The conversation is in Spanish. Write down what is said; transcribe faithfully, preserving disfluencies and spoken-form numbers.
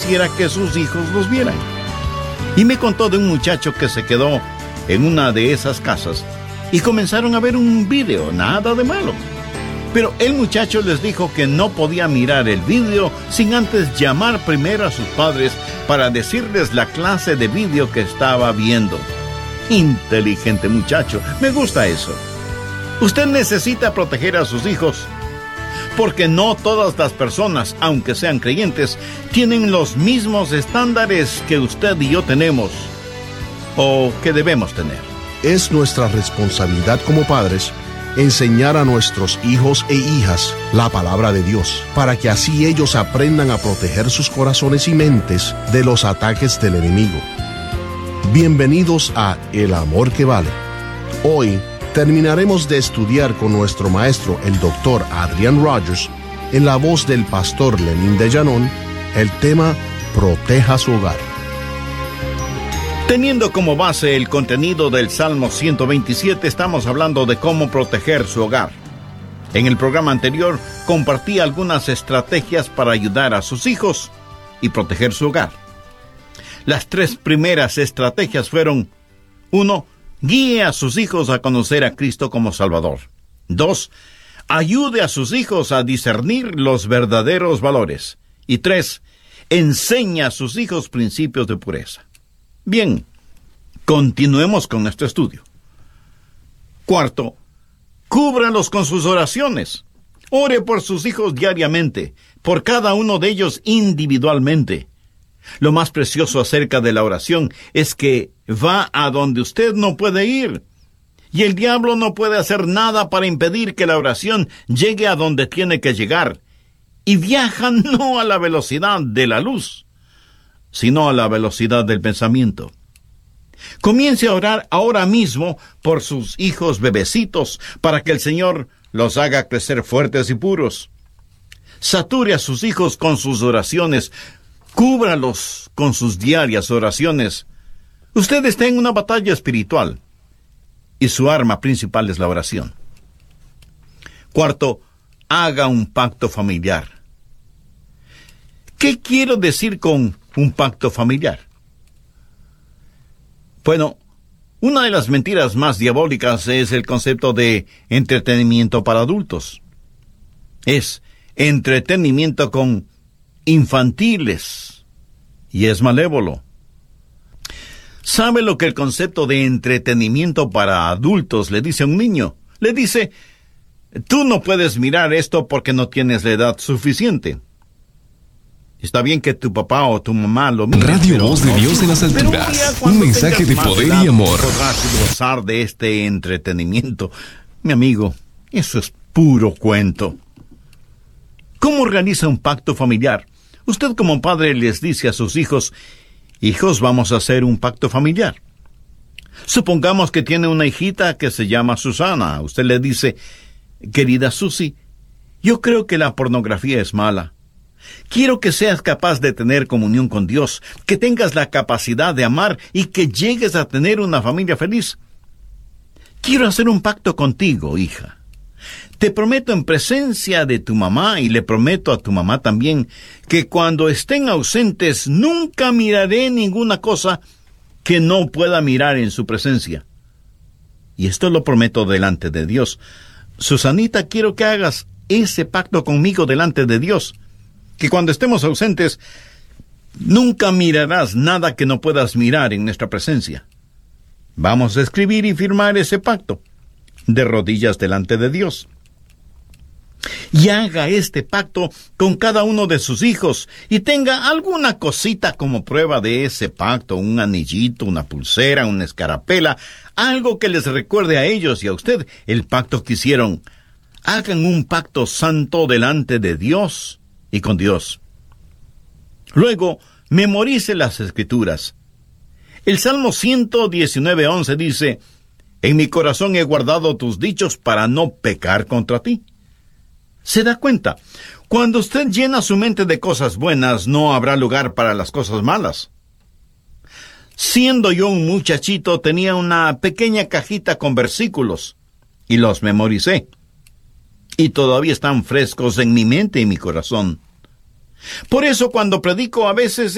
quisiera que sus hijos los vieran. Y me contó de un muchacho que se quedó en una de esas casas y comenzaron a ver un video, nada de malo. Pero el muchacho les dijo que no podía mirar el video sin antes llamar primero a sus padres para decirles la clase de video que estaba viendo. Inteligente muchacho, me gusta eso. Usted necesita proteger a sus hijos, porque no todas las personas, aunque sean creyentes, tienen los mismos estándares que usted y yo tenemos, o que debemos tener. Es nuestra responsabilidad como padres enseñar a nuestros hijos e hijas la palabra de Dios, para que así ellos aprendan a proteger sus corazones y mentes de los ataques del enemigo. Bienvenidos a El Amor que Vale. Hoy terminaremos de estudiar con nuestro maestro, el doctor Adrian Rogers, en la voz del pastor Lenín de Llanón, el tema Proteja su hogar. Teniendo como base el contenido del Salmo ciento veintisiete, estamos hablando de cómo proteger su hogar. En el programa anterior compartí algunas estrategias para ayudar a sus hijos y proteger su hogar. Las tres primeras estrategias fueron: uno, guíe a sus hijos a conocer a Cristo como Salvador. Dos, ayude a sus hijos a discernir los verdaderos valores. Y tres, enseñe a sus hijos principios de pureza. Bien, continuemos con nuestro estudio. Cuarto, cúbralos con sus oraciones. Ore por sus hijos diariamente, por cada uno de ellos individualmente. Lo más precioso acerca de la oración es que va a donde usted no puede ir. Y el diablo no puede hacer nada para impedir que la oración llegue a donde tiene que llegar. Y viaja no a la velocidad de la luz, sino a la velocidad del pensamiento. Comience a orar ahora mismo por sus hijos bebecitos, para que el Señor los haga crecer fuertes y puros. Sature a sus hijos con sus oraciones. Cúbralos con sus diarias oraciones. Usted está en una batalla espiritual, y su arma principal es la oración. Cuarto, haga un pacto familiar. ¿Qué quiero decir con un pacto familiar? Bueno, una de las mentiras más diabólicas es el concepto de entretenimiento para adultos. Es entretenimiento con infantiles, y es malévolo. ¿Sabe lo que el concepto de entretenimiento para adultos le dice a un niño? Le dice: tú no puedes mirar esto porque no tienes la edad suficiente. Está bien que tu papá o tu mamá lo mire. Radio pero, Voz de Dios en las alturas. Un, un mensaje de poder edad, y amor. Podrás gozar de este entretenimiento. Mi amigo, eso es puro cuento. ¿Cómo realiza un pacto familiar? Usted como padre les dice a sus hijos: hijos, vamos a hacer un pacto familiar. Supongamos que tiene una hijita que se llama Susana. Usted le dice: querida Susi, yo creo que la pornografía es mala. Quiero que seas capaz de tener comunión con Dios, que tengas la capacidad de amar y que llegues a tener una familia feliz. Quiero hacer un pacto contigo, hija. Te prometo en presencia de tu mamá, y le prometo a tu mamá también, que cuando estén ausentes nunca miraré ninguna cosa que no pueda mirar en su presencia. Y esto lo prometo delante de Dios. Susanita, quiero que hagas ese pacto conmigo delante de Dios, que cuando estemos ausentes nunca mirarás nada que no puedas mirar en nuestra presencia. Vamos a escribir y firmar ese pacto de rodillas delante de Dios. Y haga este pacto con cada uno de sus hijos, y tenga alguna cosita como prueba de ese pacto: un anillito, una pulsera, una escarapela, algo que les recuerde a ellos y a usted el pacto que hicieron. Hagan un pacto santo delante de Dios y con Dios. Luego, memorice las Escrituras. El Salmo ciento diecinueve, once dice: en mi corazón he guardado tus dichos para no pecar contra ti. ¿Se da cuenta? Cuando usted llena su mente de cosas buenas, no habrá lugar para las cosas malas. Siendo yo un muchachito, tenía una pequeña cajita con versículos, y los memoricé. Y todavía están frescos en mi mente y mi corazón. Por eso, cuando predico, a veces